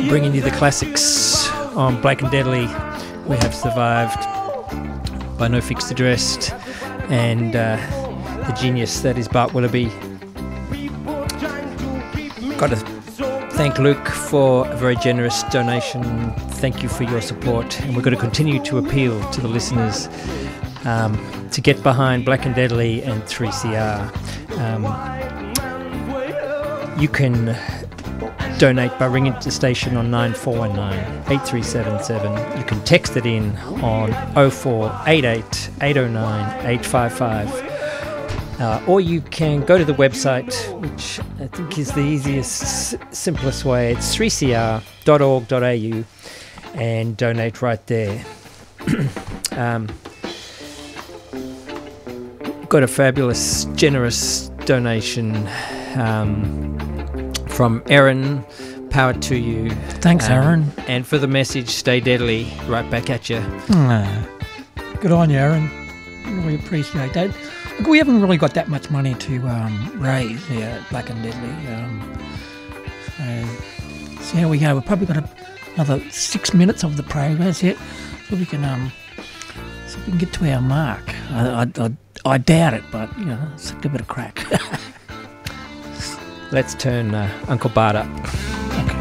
bringing you the classics on Black and Deadly. We have survived by No Fixed Address and the genius that is Bart Willoughby. Got to thank Luke for a very generous donation. Thank you for your support, and we're going to continue to appeal to the listeners to get behind Black and Deadly and 3CR. You can donate by ringing the station on 9419 8377. You can text it in on 0488 809 855. Or you can go to the website, which I think is the easiest, simplest way. It's 3cr.org.au and donate right there. Got a fabulous, generous donation from Erin. Power to you. Thanks, Aaron. And for the message, stay deadly. Right back at you. Good on you, Aaron. Really appreciate that. Look, we haven't really got that much money to raise here at Black and Deadly. So here we go. We've probably got another 6 minutes of the program yet, so we can get to our mark. I doubt it, but let's give it a crack. Let's turn Uncle Bart up.